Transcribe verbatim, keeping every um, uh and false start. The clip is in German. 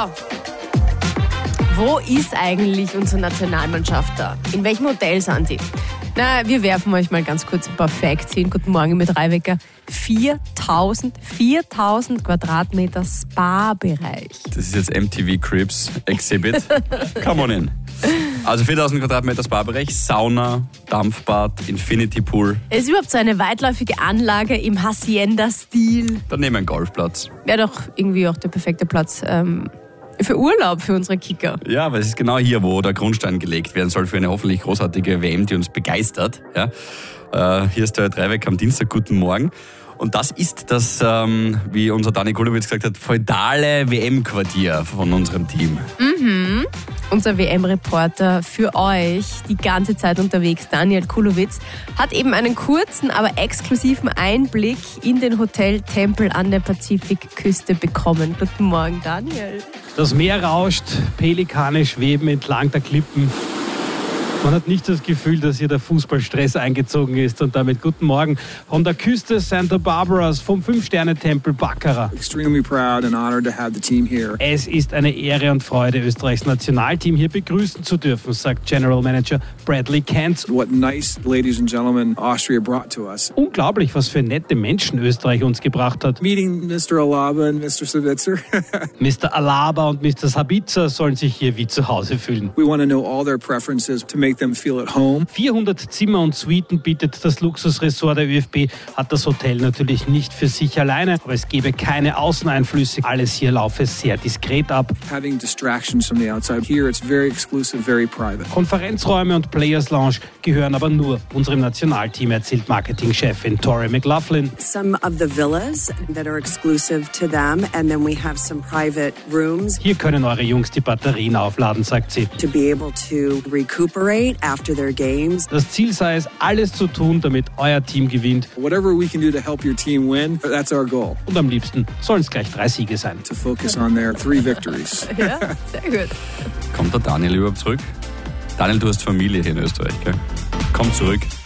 Wo ist eigentlich unsere Nationalmannschaft da? In welchem Hotel sind die? Na, wir werfen euch mal ganz kurz ein paar Facts hin. Guten Morgen mit Rheiwecker. viertausend, viertausend Quadratmeter Spa-Bereich. Das ist jetzt M T V Cribs Exhibit. Come on in. Also viertausend Quadratmeter Spa-Bereich, Sauna, Dampfbad, Infinity Pool. Es ist überhaupt so eine weitläufige Anlage im Hacienda-Stil. Daneben ein Golfplatz. Wäre doch irgendwie auch der perfekte Platz ähm, für Urlaub für unsere Kicker. Ja, weil es ist genau hier, wo der Grundstein gelegt werden soll für eine hoffentlich großartige W M, die uns begeistert. Ja. Äh, hier ist der Dreiweg am Dienstag. Guten Morgen. Und das ist das, ähm, wie unser Dani Kulowitz gesagt hat, feudale W M-Quartier von unserem Team. Mhm. Unser W M-Reporter für euch die ganze Zeit unterwegs, Daniel Kulowitz, hat eben einen kurzen, aber exklusiven Einblick in den Hoteltempel an der Pazifikküste bekommen. Guten Morgen, Daniel. Das Meer rauscht, Pelikane schweben entlang der Klippen. Man hat nicht das Gefühl, dass hier der Fußballstress eingezogen ist. Und damit guten Morgen von der Küste Santa Barbaras vom Fünf-Sterne-Tempel Baccarat. Extremely proud and honored to have the team here. Es ist eine Ehre und Freude, Österreichs Nationalteam hier begrüßen zu dürfen, sagt General Manager Bradley Kent. What nice ladies and gentlemen Austria brought to us. Unglaublich, was für nette Menschen Österreich uns gebracht hat. Meeting Mister Alaba and Mister Savitzer. Mister Alaba und Mister Sabitzer sollen sich hier wie zu Hause fühlen. We want to know all their preferences to make them feel at home. vierhundert Zimmer und Suiten bietet das Luxusressort der ÖFB, hat das Hotel natürlich nicht für sich alleine, aber es gebe keine Außeneinflüsse. Alles hier laufe sehr diskret ab. Having distractions from the outside. Here it's very exclusive, very private. Konferenzräume und Players Lounge gehören aber nur unserem Nationalteam, erzählt Marketingchefin Tori McLaughlin. Some of the villas that are exclusive to them and then we have some private rooms. Hier können eure Jungs die Batterien aufladen, sagt sie. To be able to recuperate after their games. Das Ziel sei es, alles zu tun, damit euer Team gewinnt. Whatever we can do to help your team win, that's our goal. Und am liebsten sollen es gleich drei Siege sein. To focus on their three victories. Ja, sehr gut. Kommt der Daniel überhaupt zurück? Daniel, du hast Familie hier in Österreich, gell? Komm zurück.